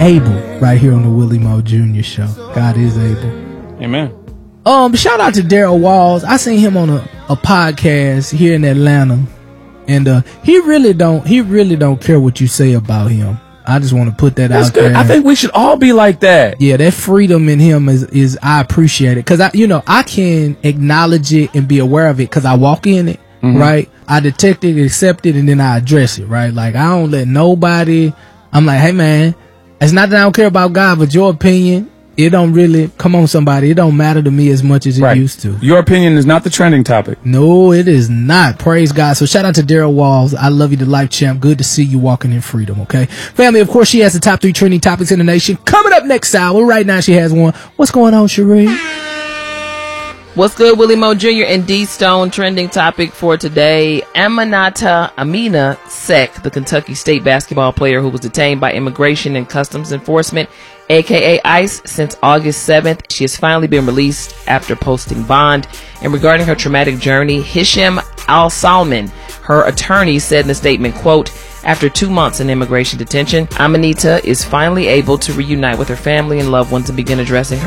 able right here on the Willie Moe Jr. Show. God is able. Amen. Shout out to Daryl Walls. I seen him on a podcast here in Atlanta, and he really don't care what you say about him. I just want to put that out there. I think we should all be like that. Yeah, that freedom in him is I appreciate it, because I can acknowledge it and be aware of it because I walk in it, right? I detect it, accept it, and then I address it, right? Like, I don't let nobody. I'm like, hey man, it's not that I don't care about God, but your opinion, it don't really, come on somebody, it don't matter to me as much as it used to. Your opinion is not the trending topic. No, it is not. Praise God. So shout out to Daryl Walls. I love you, the life champ. Good to see you walking in freedom, okay? Family, of course, she has the top 3 trending topics in the nation. Coming up next hour, right now she has one. What's going on, Sheree? What's good, Willie Moe Jr. and D Stone? Trending topic for today: Amina Sek, the Kentucky State basketball player who was detained by Immigration and Customs Enforcement, aka ICE, since August 7th. She has finally been released after posting bond. And regarding her traumatic journey, Hisham Al-Salman, her attorney, said in a statement, quote, "After 2 months in immigration detention, Amanita is finally able to reunite with her family and loved ones and begin addressing her